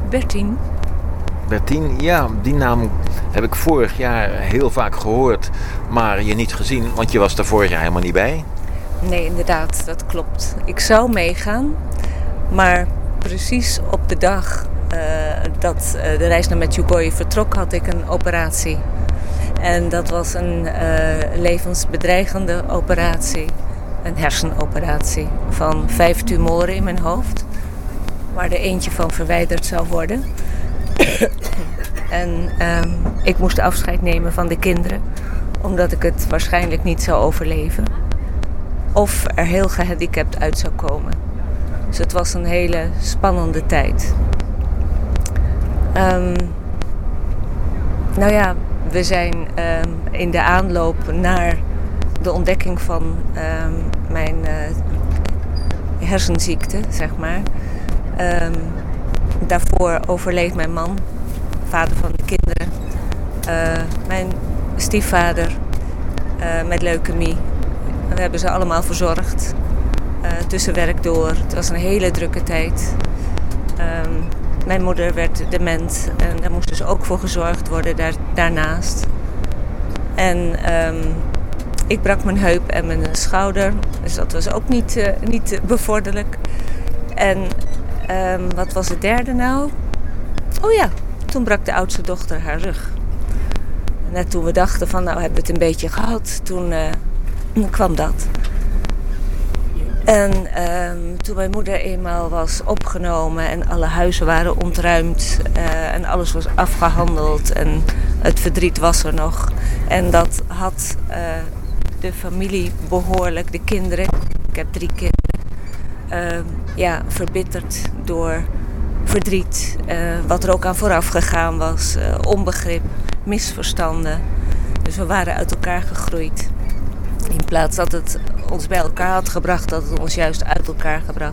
Bertien. Bertien, ja, die naam heb ik vorig jaar heel vaak gehoord, maar je niet gezien, want je was er vorig jaar helemaal niet bij. Nee, inderdaad, dat klopt. Ik zou meegaan, maar precies op de dag dat de reis naar Medjugorje vertrok, had ik een operatie. En dat was een levensbedreigende operatie, een hersenoperatie van 5 tumoren in mijn hoofd, waar er eentje van verwijderd zou worden. En ik moest afscheid nemen van de kinderen, omdat ik het waarschijnlijk niet zou overleven. Of er heel gehandicapt uit zou komen. Dus het was een hele spannende tijd. Nou ja, we zijn in de aanloop naar de ontdekking van mijn hersenziekte, zeg maar. Daarvoor overleed mijn man, vader van de kinderen. Mijn stiefvader met leukemie. We hebben ze allemaal verzorgd. Tussen werk door. Het was een hele drukke tijd. Mijn moeder werd dement. En daar moest dus ook voor gezorgd worden daarnaast. En ik brak mijn heup en mijn schouder. Dus dat was ook niet bevorderlijk. En wat was het derde nou? Oh ja, toen brak de oudste dochter haar rug. Net toen we dachten van nou hebben we het een beetje gehad. Toen kwam dat. En toen mijn moeder eenmaal was opgenomen en alle huizen waren ontruimd en alles was afgehandeld en het verdriet was er nog. En dat had de familie behoorlijk, de kinderen, ik heb 3 kinderen, verbitterd door verdriet. Wat er ook aan vooraf gegaan was, onbegrip, misverstanden. Dus we waren uit elkaar gegroeid. In plaats dat het ons bij elkaar had gebracht, dat het ons juist uit elkaar gebracht.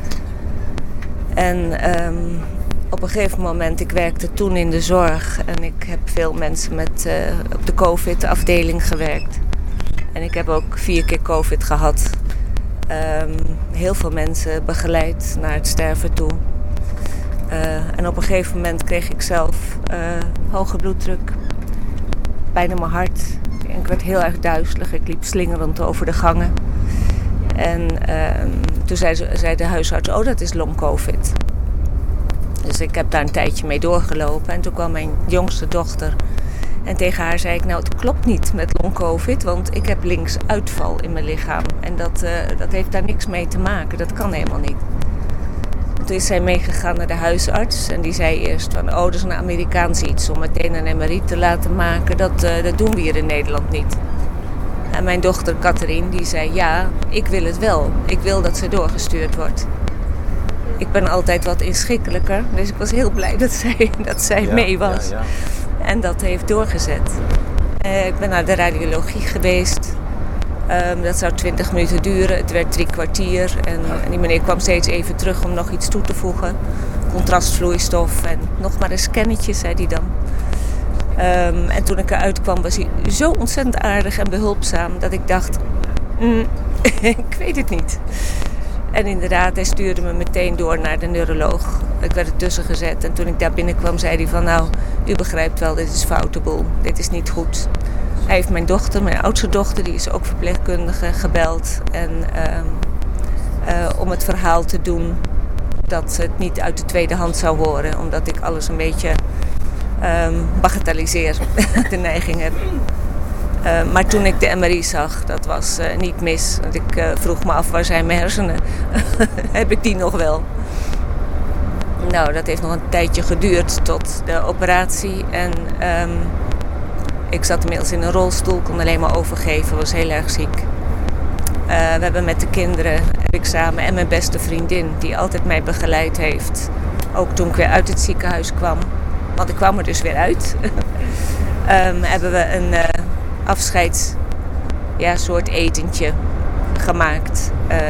En op een gegeven moment, ik werkte toen in de zorg en ik heb veel mensen op de COVID-afdeling gewerkt. En ik heb ook 4 keer COVID gehad. Heel veel mensen begeleid naar het sterven toe. En op een gegeven moment kreeg ik zelf hoge bloeddruk, pijn in mijn hart. Ik werd heel erg duizelig. Ik liep slingerend over de gangen. En toen zei de huisarts, oh dat is long-covid. Dus ik heb daar een tijdje mee doorgelopen. En toen kwam mijn jongste dochter. En tegen haar zei ik, nou het klopt niet met long-covid. Want ik heb linksuitval in mijn lichaam. En dat heeft daar niks mee te maken. Dat kan helemaal niet. Toen is zij meegegaan naar de huisarts. En die zei eerst van, oh dat is een Amerikaans iets. Om meteen een MRI te laten maken. Dat doen we hier in Nederland niet. En mijn dochter Catherine die zei, ja, ik wil het wel. Ik wil dat ze doorgestuurd wordt. Ik ben altijd wat inschikkelijker. Dus ik was heel blij dat zij mee was. Ja. En dat heeft doorgezet. Ik ben naar de radiologie geweest. Dat zou 20 minuten duren. Het werd 3 kwartier. En die meneer kwam steeds even terug om nog iets toe te voegen. Contrastvloeistof en nog maar een scannetje, zei hij dan. En toen ik eruit kwam was hij zo ontzettend aardig en behulpzaam dat ik dacht, ik weet het niet. En inderdaad, hij stuurde me meteen door naar de neuroloog. Ik werd ertussen gezet en toen ik daar binnenkwam zei hij van, nou, u begrijpt wel, dit is foute boel. Dit is niet goed. Hij heeft mijn dochter, mijn oudste dochter, die is ook verpleegkundige, gebeld. En om het verhaal te doen dat het niet uit de tweede hand zou horen. Omdat ik alles een beetje bagatelliseer, de neiging heb. Maar toen ik de MRI zag, dat was niet mis. Want ik vroeg me af, waar zijn mijn hersenen? Heb ik die nog wel? Nou, dat heeft nog een tijdje geduurd tot de operatie. En ik zat inmiddels in een rolstoel, kon alleen maar overgeven, was heel erg ziek. We hebben met de kinderen, heb ik samen, en mijn beste vriendin, die altijd mij begeleid heeft. Ook toen ik weer uit het ziekenhuis kwam. Want ik kwam er dus weer uit. Hebben we een soort etentje gemaakt.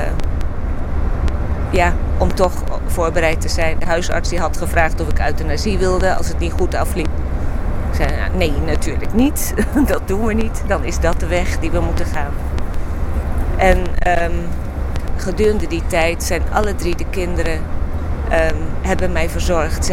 Om toch voorbereid te zijn. De huisarts die had gevraagd of ik euthanasie wilde als het niet goed afliep. Ik zei, nee, natuurlijk niet. Dat doen we niet. Dan is dat de weg die we moeten gaan. En gedurende die tijd zijn alle 3 de kinderen hebben mij verzorgd. Ze